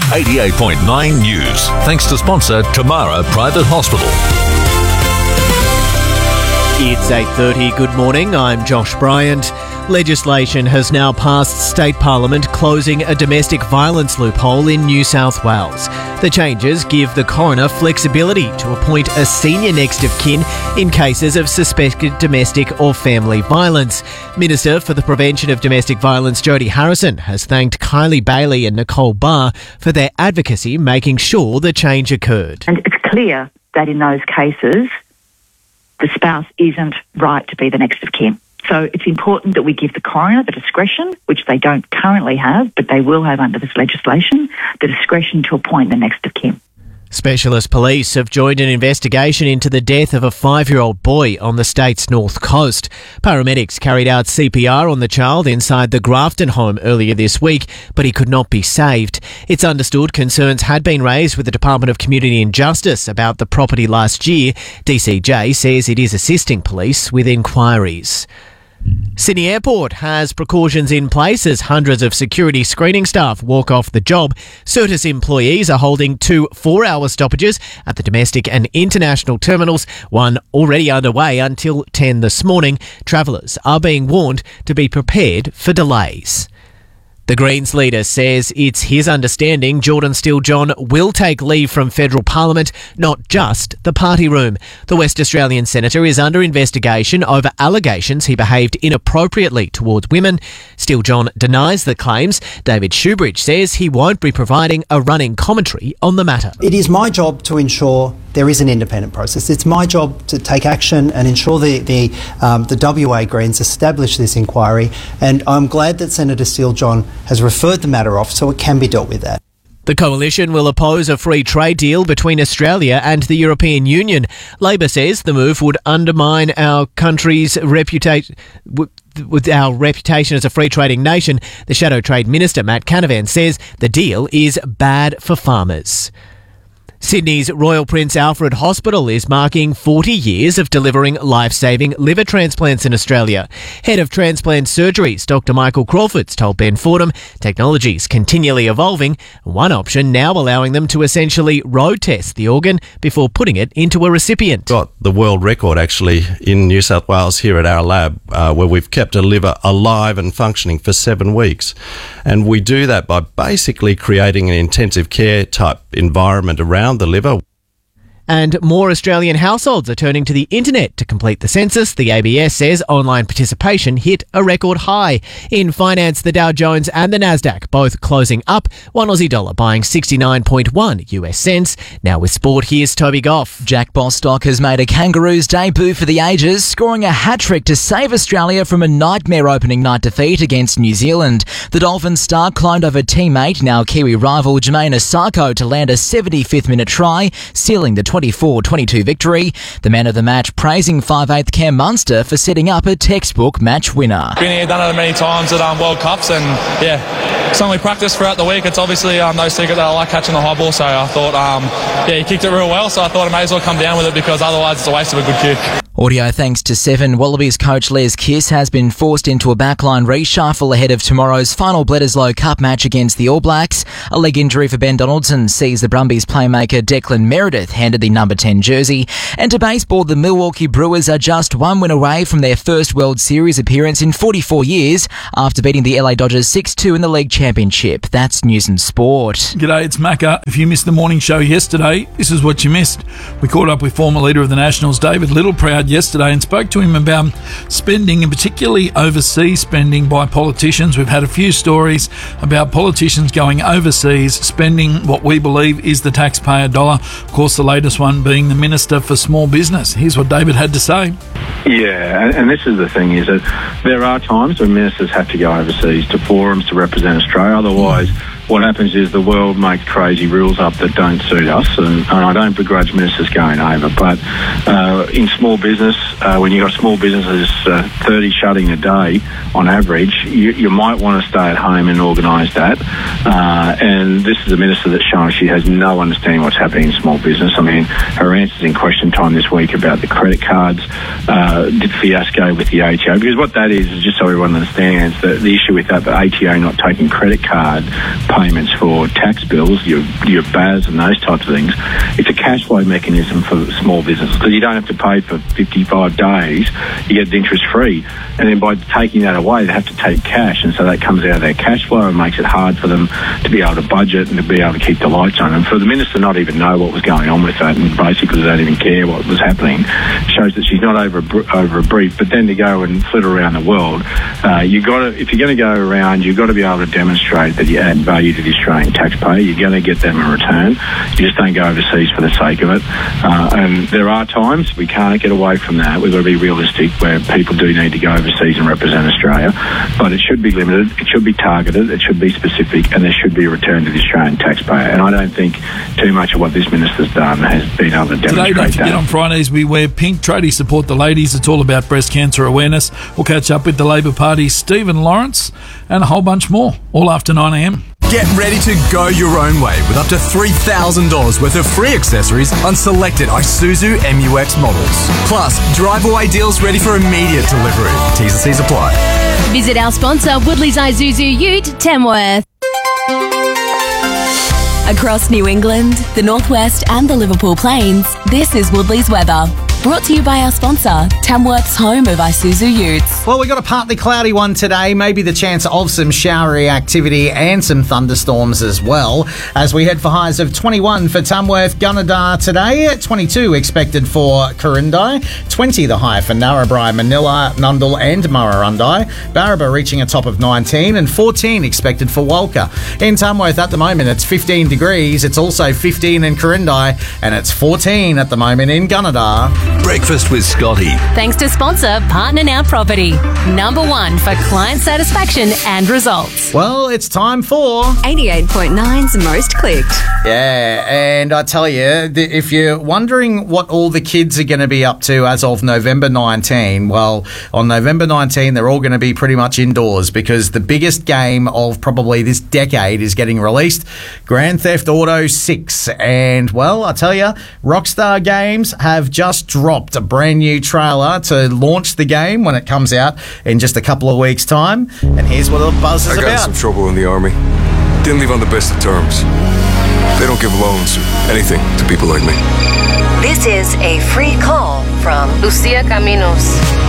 88.9 News. Thanks to sponsor Tamara Private Hospital. It's 8:30. Good morning. I'm Josh Bryant. Legislation has now passed State Parliament closing a domestic violence loophole in New South Wales. The changes give the coroner flexibility to appoint a senior next of kin in cases of suspected domestic or family violence. Minister for the Prevention of Domestic Violence Jodie Harrison has thanked Kylie Bailey and Nicole Barr for their advocacy, making sure the change occurred. And it's clear that in those cases, the spouse isn't right to be the next of kin. So it's important that we give the coroner the discretion, which they don't currently have, but they will have under this legislation, the discretion to appoint the next of kin. Specialist police have joined an investigation into the death of a 5-year-old boy on the state's north coast. Paramedics carried out CPR on the child inside the Grafton home earlier this week, but he could not be saved. It's understood concerns had been raised with the Department of Community and Justice about the property last year. DCJ says it is assisting police with inquiries. Sydney Airport has precautions in place as hundreds of security screening staff walk off the job. Certis employees are holding 2 4-hour stoppages at the domestic and international terminals, one already underway until 10 this morning. Travellers are being warned to be prepared for delays. The Greens leader says it's his understanding Jordan Steele-John will take leave from federal parliament, not just the party room. The West Australian senator is under investigation over allegations he behaved inappropriately towards women. Steele-John denies the claims. David Shoebridge says he won't be providing a running commentary on the matter. It is my job to ensure there is an independent process. It's my job to take action and ensure the WA Greens establish this inquiry, and I'm glad that Senator Steele-John has referred the matter off so it can be dealt with that. The coalition will oppose a free trade deal between Australia and the European Union. Labor says the move would undermine our country's reputation. With our reputation as a free trading nation, the Shadow Trade Minister Matt Canavan says the deal is bad for farmers. Sydney's Royal Prince Alfred Hospital is marking 40 years of delivering life-saving liver transplants in Australia. Head of Transplant Surgeries, Dr. Michael Crawford's told Ben Fordham technology is continually evolving, one option now allowing them to essentially road test the organ before putting it into a recipient. Got the world record actually in New South Wales here at our lab where we've kept a liver alive and functioning for 7 weeks. And we do that by basically creating an intensive care type environment around the liver. And more Australian households are turning to the internet to complete the census. The ABS says online participation hit a record high. In finance, the Dow Jones and the Nasdaq both closing up. One Aussie dollar buying 69.1 US cents. Now with sport, here's Toby Goff. Jack Bostock has made a Kangaroos debut for the ages, scoring a hat-trick to save Australia from a nightmare opening night defeat against New Zealand. The Dolphins star climbed over teammate, now Kiwi rival Jermaine Osako, to land a 75th minute try, sealing the 24-22 victory. The man of the match praising 5'8" Cam Munster for setting up a textbook match winner. Been here, done it many times at World Cups, and something we practice throughout the week. It's obviously no secret that I like catching the high ball, so I thought, he kicked it real well, so I thought I may as well come down with it because otherwise it's a waste of a good kick. Audio thanks to Seven. Wallabies coach Les Kiss has been forced into a backline reshuffle ahead of tomorrow's final Bledisloe Cup match against the All Blacks. A leg injury for Ben Donaldson sees the Brumbies playmaker Declan Meredith handed the number 10 jersey. And to baseball, the Milwaukee Brewers are just 1 win away from their first World Series appearance in 44 years after beating the LA Dodgers 6-2 in the league championship. That's news and sport. G'day, it's Macca. If you missed the morning show yesterday, this is what you missed. We caught up with former leader of the Nationals, David Littleproud, yesterday and spoke to him about spending, and particularly overseas spending by politicians. We've had a few stories about politicians going overseas, spending what we believe is the taxpayer dollar. Of course, the latest one being the Minister for Small Business. Here's what David had to say. Yeah, and this is the thing, is that there are times when ministers have to go overseas to forums to represent Australia. Otherwise, what happens is the world makes crazy rules up that don't suit us, and I don't begrudge ministers going over. But in small business, when you've got small businesses, 30 shutting a day on average, you might want to stay at home and organise that. And this is a minister that's shown she has no understanding what's happening in small business. I mean, her answers in Question Time this week about the credit cards, did fiasco with the ATO, because what that is just so everyone understands, the issue with that, the ATO not taking credit card payments for tax bills, your BAS and those types of things. It's a cash flow mechanism for small business because you don't have to pay for 55 days. You get it interest free. And then by taking that away, they have to take cash. And so that comes out of their cash flow and makes it hard for them to be able to budget and to be able to keep the lights on. And for the minister not even know what was going on with that and basically don't even care what was happening shows that she's not over a brief. But then to go and flit around the world, if you're going to go around, you've got to be able to demonstrate that you add value to the Australian taxpayer. You're going to get them in return. You just don't go overseas for the sake of it. And there are times we can't get away from that. We've got to be realistic where people do need to go overseas and represent Australia. But it should be limited, it should be targeted, it should be specific, and there should be a return to the Australian taxpayer. And I don't think too much of what this minister's done has been able to demonstrate that. Today, don't forget, on Fridays we wear pink. Tradies support the ladies. It's all about breast cancer awareness. We'll catch up with the Labor Party's Stephen Lawrence and a whole bunch more, all after 9 a.m. Get ready to go your own way with up to $3,000 worth of free accessories on selected Isuzu MU-X models. Plus, drive-away deals ready for immediate delivery. T's and C's apply. Visit our sponsor, Woodley's Isuzu Ute, Tamworth. Across New England, the Northwest and the Liverpool Plains, this is Woodley's weather. Brought to you by our sponsor, Tamworth's home of Isuzu Utes. Well, we got a partly cloudy one today, maybe the chance of some showery activity and some thunderstorms as well, as we head for highs of 21 for Tamworth, Gunnedah today, 22 expected for Corindai, 20 the high for Narrabri, Manila, Nundle and Murrurundi, Barraba reaching a top of 19 and 14 expected for Walker. In Tamworth at the moment it's 15 degrees, it's also 15 in Corindai and it's 14 at the moment in Gunnedah. Breakfast with Scotty. Thanks to sponsor Partner Now Property. Number one for client satisfaction and results. Well, it's time for 88.9's Most Clicked. Yeah, and I tell you, if you're wondering what all the kids are going to be up to as of November 19, well, on November 19, they're all going to be pretty much indoors because the biggest game of probably this decade is getting released, Grand Theft Auto 6. And, well, I tell you, Rockstar Games have just dropped a brand new trailer to launch the game when it comes out in just a couple of weeks' time. And here's what the buzz is about. I got in some trouble in the army. Didn't leave on the best of terms. They don't give loans or anything to people like me. This is a free call from Lucia Caminos.